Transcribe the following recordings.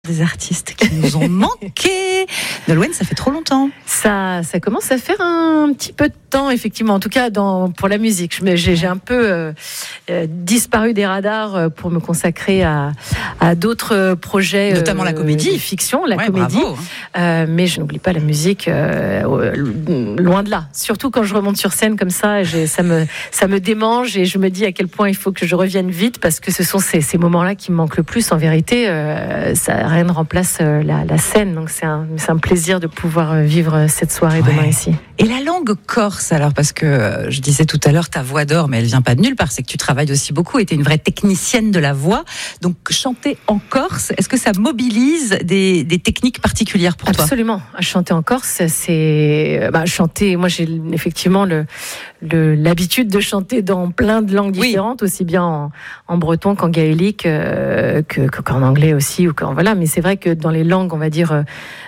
Des artistes qui nous ont manqué. Nolwenn, ça fait trop longtemps. Ça commence à faire un petit peu de temps, effectivement. En tout cas, pour la musique. J'ai un peu disparu des radars pour me consacrer à d'autres projets. Notamment la comédie. Fiction, la comédie. Bravo. Mais je n'oublie pas la musique, loin de là. Surtout quand je remonte sur scène comme ça, ça me démange et je me dis à quel point il faut que je revienne vite parce que ce sont ces moments-là qui me manquent le plus. En vérité, rien ne remplace la scène. Donc c'est un plaisir de pouvoir vivre cette soirée demain ici. Et la langue corse, alors, parce que je disais tout à l'heure, ta voix d'or, mais elle vient pas de nulle part, c'est que tu travailles aussi beaucoup et tu es une vraie technicienne de la voix. Donc chanter en corse, est-ce que ça mobilise des techniques particulières pour toi ? Absolument. Chanter en corse, c'est chanter. Moi, j'ai effectivement l'habitude de chanter dans plein de langues différentes, aussi bien en breton qu'en gaélique, qu'en anglais aussi, ou voilà. Mais c'est vrai que dans les langues, on va dire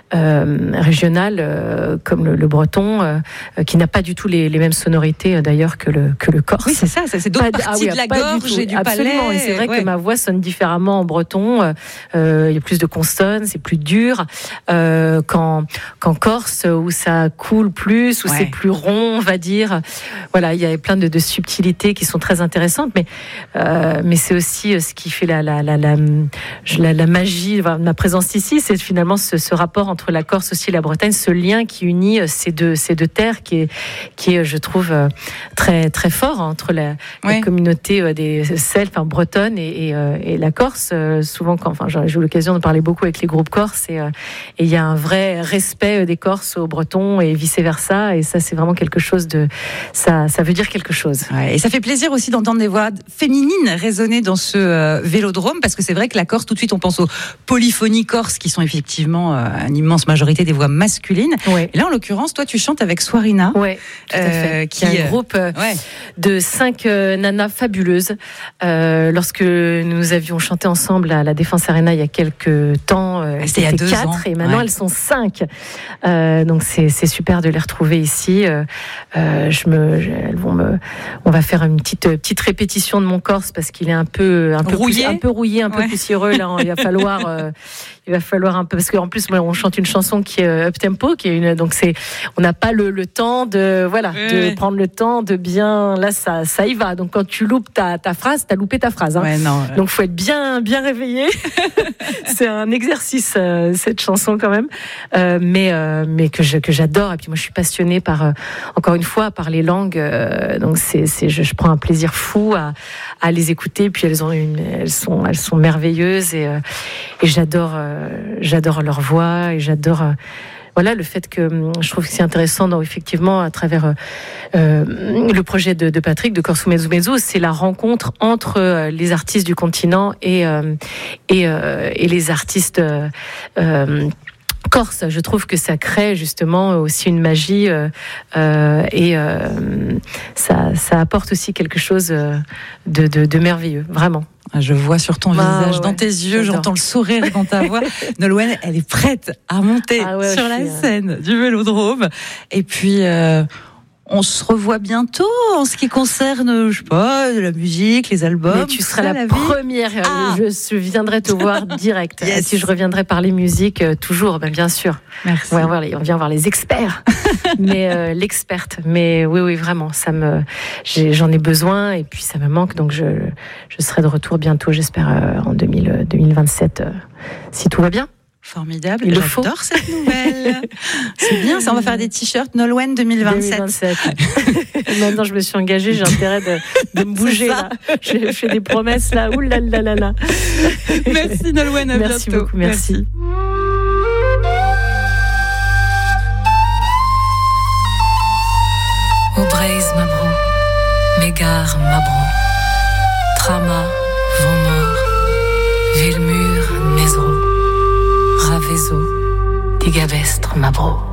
régionales, comme le breton, qui n'a pas du tout les mêmes sonorités d'ailleurs que le corse. Oui, c'est ça. C'est d'autres parties de la gorge et du Absolument. palais. Et c'est vrai que ma voix sonne différemment en breton. Il y a plus de consonnes, c'est plus dur. Qu'en corse, où ça coule plus, où c'est plus rond, on va dire. Voilà, il y a plein de subtilités qui sont très intéressantes, mais c'est aussi ce qui fait la magie de ma présence ici, c'est finalement ce rapport entre la Corse aussi et la Bretagne, ce lien qui unit ces deux terres, qui est, je trouve, très très fort entre la communauté des Celtes, bretonne et la Corse. Souvent, j'ai eu l'occasion de parler beaucoup avec les groupes corses, et il y a un vrai respect des Corses aux Bretons et vice versa, et ça c'est vraiment quelque chose ça veut dire quelque chose. Ouais, et ça fait plaisir aussi d'entendre des voix féminines résonner dans ce vélodrome, parce que c'est vrai que la Corse, tout de suite on pense aux polyphonies corses qui sont effectivement une immense majorité des voix masculines. Ouais. Et là en l'occurrence, toi tu chantes avec Swarina. Oui, tout à fait. Qui est un groupe de 5 nanas fabuleuses. Lorsque nous avions chanté ensemble à la Défense Arena il y a quelques temps, c'était il y a 2 ans. Et maintenant elles sont 5. Donc c'est super de les retrouver ici. On va faire une petite répétition de mon corse parce qu'il est un peu rouillé, un peu poussiéreux. Là, il va falloir un peu, parce qu'en plus on chante une chanson qui est up tempo, donc on n'a pas le temps de prendre le temps de bien. Là, ça y va. Donc quand tu loupes ta phrase, t'as loupé ta phrase. Hein. Donc faut être bien réveillé. C'est un exercice cette chanson quand même, mais que j'adore. Et puis moi, je suis passionnée encore une fois par les langues. Donc je prends un plaisir fou à les écouter. Puis elles sont merveilleuses et j'adore leur voix et j'adore. Voilà, le fait que je trouve que c'est intéressant, effectivement, à travers le projet de Patrick, de Corso Mezzo Mezzo, c'est la rencontre entre les artistes du continent et les artistes corse. Je trouve que ça crée justement aussi une magie et ça apporte aussi quelque chose de merveilleux, vraiment. Je vois sur ton visage, dans tes yeux, j'entends le sourire dans ta voix. Nolwenn, elle est prête à monter sur la scène du Vélodrome. Et puis, on se revoit bientôt en ce qui concerne, je sais pas, de la musique, les albums. Mais tu seras la première. Je viendrai te voir direct. Yes. Si je reviendrai parler musique, toujours, bien sûr. Merci. On vient voir les experts. Mais l'experte. Mais oui, vraiment, j'en ai besoin et puis ça me manque. Donc je serai de retour bientôt, j'espère, en 2027, si tout va bien. Formidable, j'adore cette nouvelle. C'est bien, ça, on va faire des t-shirts Nolwenn 2027. Maintenant, je me suis engagée, j'ai intérêt de me bouger là. Je fais des promesses là. Ouh là là là là. Merci Nolwenn, à merci bientôt. Beaucoup, merci. Obreis mabro, Megar mabro, Trama vomor, Vilmur mesro. Ravezo, Digabestre, Mabro.